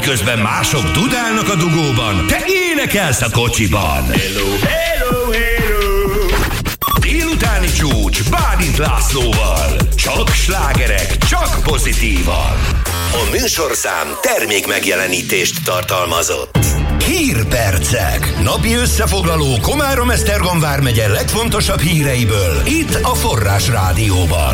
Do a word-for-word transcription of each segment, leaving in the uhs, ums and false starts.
Miközben mások dudálnak a dugóban, te énekelsz a kocsiban. Hello, hello, hello. Délutáni csúcs Bálint Lászlóval. Csak slágerek, csak pozitívan. A műsorszám termék megjelenítést tartalmazott. Hírpercek. Napi összefoglaló Komárom-Esztergom vármegye legfontosabb híreiből. Itt a Forrás Rádióban.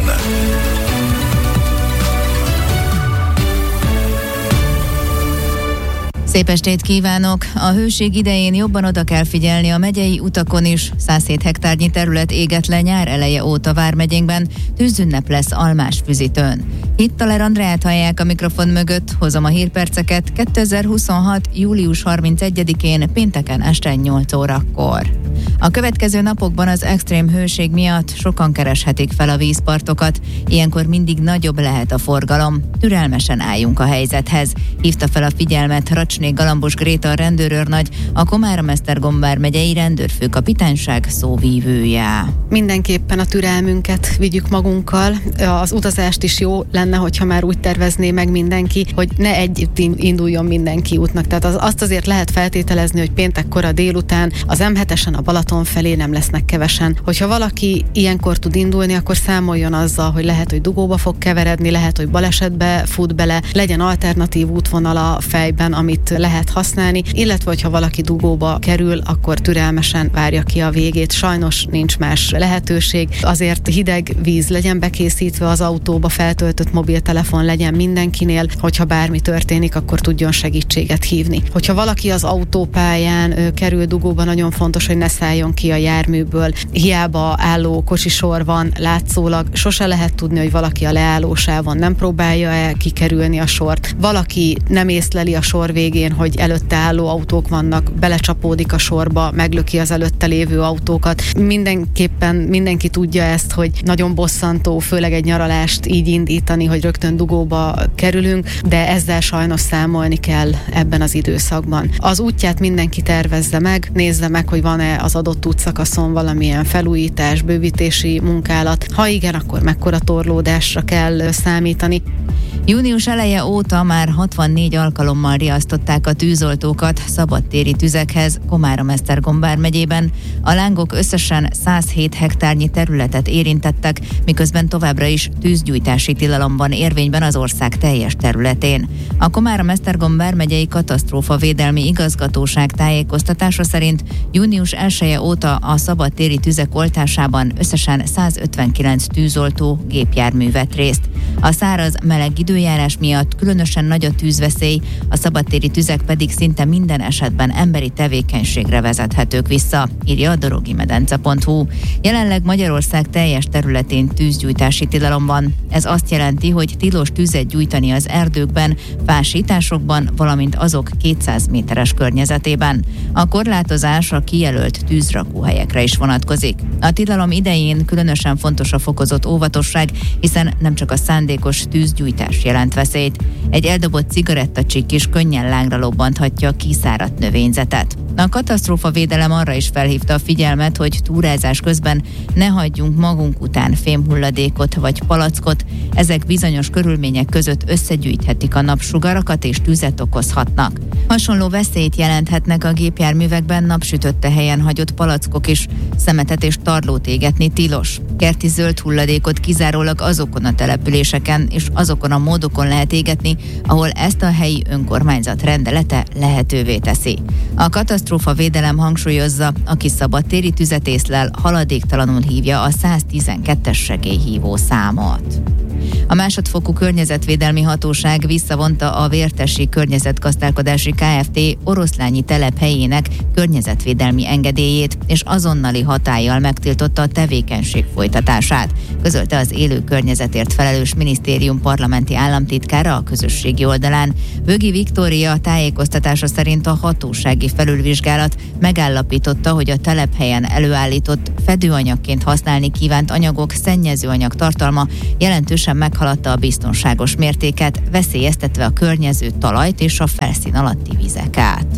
Szép estét kívánok! A hőség idején jobban oda kell figyelni a megyei utakon is. száz hét hektárnyi terület égett le nyár eleje óta Vármegyénkben. Tűzünnep lesz Almásfüzitőn. Hittaler Andreát hallják a mikrofon mögött, hozom a hírperceket kétezer-huszonhat. július harmincegyedikén pénteken este nyolc órakor. A következő napokban az extrém hőség miatt sokan kereshetik fel a vízpartokat. Ilyenkor mindig nagyobb lehet a forgalom. Türelmesen álljunk a helyzethez. Hívta fel a figyelmet Racsné Galambos Gréta rendőrőrnagy, a Komárom-Esztergom vármegyei rendőrfőkapitányság szóvívője. Mindenképpen a türelmünket vigyük magunkkal. Az utazást is jó lenne, hogyha már úgy tervezné meg mindenki, hogy ne együtt induljon mindenki útnak. Tehát az, azt azért lehet feltételezni, hogy péntek kora délután az em hetesen a Balaton felé nem lesznek kevesen. Hogyha valaki ilyenkor tud indulni, akkor számoljon azzal, hogy lehet, hogy dugóba fog keveredni, lehet, hogy balesetbe fut bele, legyen alternatív útvonal a fejben, amit lehet használni, illetve hogyha valaki dugóba kerül, akkor türelmesen várja ki a végét. Sajnos nincs más lehetőség. Azért hideg víz legyen bekészítve az autóba, feltöltött mobiltelefon legyen mindenkinél, hogyha bármi történik, akkor tudjon segítséget hívni. Hogyha valaki az autópályán ö, kerül dugóba, nagyon fontos, hogy ne szálljon ki a járműből. Hiába álló kocsisor van, látszólag sose lehet tudni, hogy valaki a leállósávon nem próbálja el kikerülni a sort. Valaki nem észleli a sor végén, hogy előtte álló autók vannak, belecsapódik a sorba, meglöki az előtte lévő autókat. Mindenképpen mindenki tudja ezt, hogy nagyon bosszantó, főleg egy nyaralást így indítani, hogy rögtön dugóba kerülünk, de ezzel sajnos számolni kell ebben az időszakban. Az útját mindenki tervezze meg, nézze meg, hogy van-e az adott útszakaszon valamilyen felújítás, bővítési munkálat. Ha igen, akkor mekkora torlódásra kell számítani. Június eleje óta már hatvannégy alkalommal riasztották a tűzoltókat szabadtéri tüzekhez Komárom-Esztergom vármegyében. A lángok összesen száz hét hektárnyi területet érintettek, miközben továbbra is tűzgyújtási tilalom van érvényben az ország teljes területén. A Komárom-Esztergom vármegyei katasztrófavédelmi igazgatóság tájékoztatása szerint június elseje óta a szabadtéri tüzek oltásában összesen százötvenkilenc tűzoltó gépjármű vett részt. A száraz, meleg időjárás miatt különösen nagy a tűzveszély, a szabadtéri tüzek pedig szinte minden esetben emberi tevékenységre vezethetők vissza, írja a dorogimedence pont hu. Jelenleg Magyarország teljes területén tűzgyújtási tilalom van. Ez azt jelenti, hogy tilos tüzet gyújtani az erdőkben, fásításokban, valamint azok kétszáz méteres környezetében. A korlátozás a kijelölt tűzrakóhelyekre is vonatkozik. A tilalom idején különösen fontos a fokozott óvatosság, hiszen nem csak a szándékos tűzgyújtás jelent veszélyt. Egy eldobott cigarettacsik is könnyen lángra lobbanthatja a kiszáradt növényzetet. A katasztrófavédelem arra is felhívta a figyelmet, hogy túrázás közben ne hagyjunk magunk után fémhulladékot vagy palackot, ezek bizonyos körülmények között összegyűjthetik a napsugarakat és tüzet okozhatnak. Hasonló veszélyt jelenthetnek a gépjárművekben napsütötte helyen hagyott palackok is, szemetet és tarlót égetni tilos. Kerti zöld hulladékot kizárólag azokon a településeken és azokon a módokon lehet égetni, ahol ezt a helyi önkormányzat rendelete lehetővé teszi. A katasztrófavédelem hangsúlyozza, aki szabadtéri tüzet észlel, haladéktalanul hívja a száztizenkettes segélyhívó számot. A másodfokú környezetvédelmi hatóság visszavonta a Vértesi Környezetgazdálkodási Kft. Oroszlányi telephelyének környezetvédelmi engedélyét, és azonnali hatállyal megtiltotta a tevékenység folytatását, közölte az élő környezetért felelős minisztérium parlamenti államtitkára a közösségi oldalán. Vögi Viktória tájékoztatása szerint a hatósági felülvizsgálat megállapította, hogy a telephelyen előállított fedőanyagként használni kívánt anyagok szennyezőanyag tartalma jelentősen meghaladta a biztonságos mértéket, veszélyeztetve a környező talajt és a felszín alatti vizeket.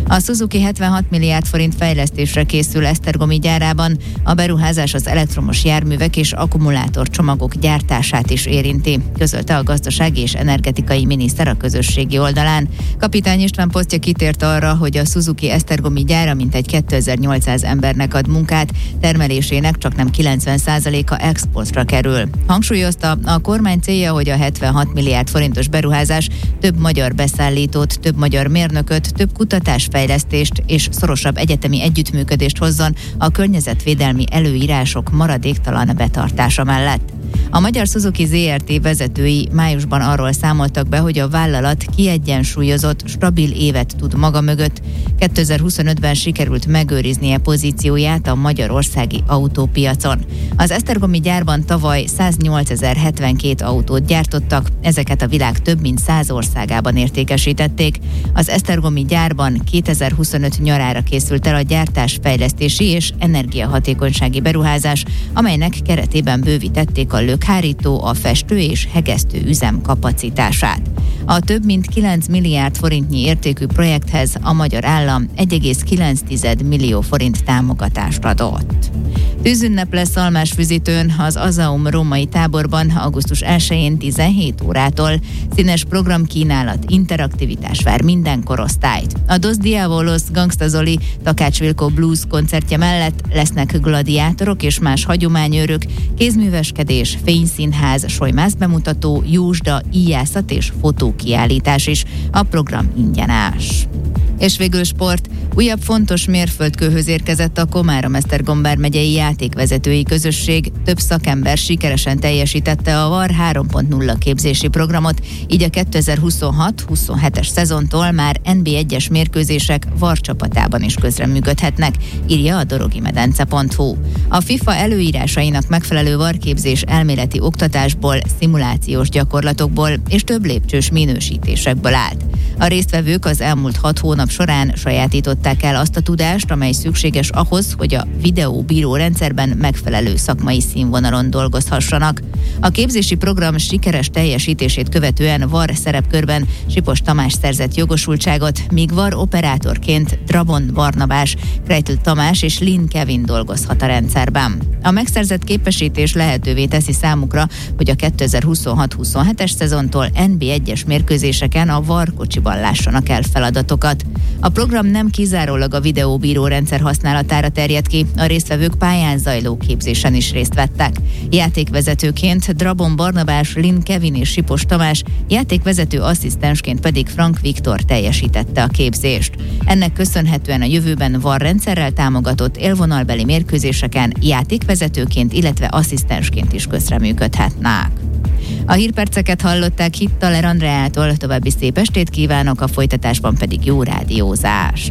A Suzuki hetvenhat milliárd forint fejlesztésre készül esztergomi gyárában. A beruházás az elektromos járművek és akkumulátorcsomagok gyártását is érinti, közölte a gazdasági és energetikai miniszter a közösségi oldalán. Kapitány István posztja kitért arra, hogy a Suzuki esztergomi gyára mintegy kétezer-nyolcszáz embernek ad munkát, termelésének csaknem kilencven százaléka exportra kerül. Hangsúlyozta, a kormány célja, hogy a hetvenhat milliárd forintos beruházás több magyar beszállítót, több magyar mérnököt, több kutatásfejlesztést és szorosabb egyetemi együttműködést hozzon a környezetvédelmi előírások maradéktalan betartása mellett. A Magyar Suzuki zé er té vezetői májusban arról számoltak be, hogy a vállalat kiegyensúlyozott, stabil évet tud maga mögött. kétezer-huszonötben sikerült megőriznie pozícióját a magyarországi autópiacon. Az esztergomi gyárban tavaly száznyolcezer-hetvenkét autót gyártottak, ezeket a világ több mint száz országában értékesítették. Az esztergomi gyárban kétezer-huszonöt nyarára készült el a gyártásfejlesztési és energiahatékonysági beruházás, amelynek keretében bővítették a lökhárító, a festő és hegesztő üzem kapacitását. A több mint kilenc milliárd forintnyi értékű projekthez a magyar állam egy egész kilenc millió forint támogatást adott. Tűzünnep lesz Almásfüzitőn, az Azaum római táborban augusztus elsején tizenhét órától. Színes programkínálat, interaktivitás vár minden korosztályt. A Dos Diavolos, Gangsta Zoli, Takács Vilkó Blues koncertje mellett lesznek gladiátorok és más hagyományőrök, kézműveskedés, fényszínház, solymász bemutató, jósda, íjászat és fotókiállítás is. A program ingyenes. És végül sport. Újabb fontos mérföldkőhöz érkezett a Komárom-Esztergombár megyei játékvezetői közösség. Több szakember sikeresen teljesítette a VAR három pont nulla képzési programot, így a kétezer-huszonhat-huszonhetes szezontól már en bé egyes mérkőzések VAR csapatában is közreműködhetnek, írja a dorogimedence pont hu. A FIFA előírásainak megfelelő VAR képzés elméleti oktatásból, szimulációs gyakorlatokból és több lépcsős minősítésekből állt. A résztvevők az elmúlt hat hónap során sajátították el azt a tudást, amely szükséges ahhoz, hogy a videóbíró rendszerben megfelelő szakmai színvonalon dolgozhassanak. A képzési program sikeres teljesítését követően VAR szerepkörben Sipos Tamás szerzett jogosultságot, míg VAR operátorként Drabon Barnabás, Krejtl Tamás és Lin Kevin dolgozhat a rendszerben. A megszerzett képesítés lehetővé teszi számukra, hogy a kétezer-huszonhat-huszonhetes szezontól en bé egyes mérkőzéseken a VAR kocsiban lássanak el feladatokat. A program nem kizárólag a videóbíró rendszer használatára terjed ki, a résztvevők pályán zajló képzésen is részt vettek. Játékvezetőként Drabon Barnabás, Lin Kevin és Sipos Tamás, játékvezető asszisztensként pedig Frank Viktor teljesítette a képzést. Ennek köszönhetően a jövőben VAR rendszerrel támogatott élvonalbeli mérkőzéseken játékvezetőként, illetve asszisztensként is közreműködhetnek. A hírperceket hallották Hittaler Andreától, további szép estét kívánok, a folytatásban pedig jó rádiózást.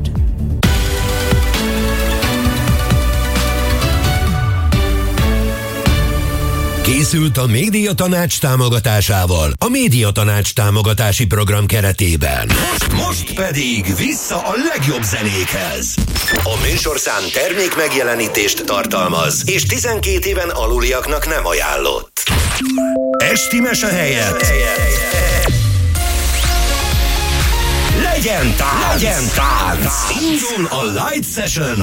Készült a Média Tanács támogatásával a Média Tanács támogatási program keretében. Most, most pedig vissza a legjobb zenékhez. A műsorszám termék megjelenítést tartalmaz, és tizenkét éven aluliaknak nem ajánlott. Esti mese helyett legyen tánc! Legyen tánc! Indul a Light Session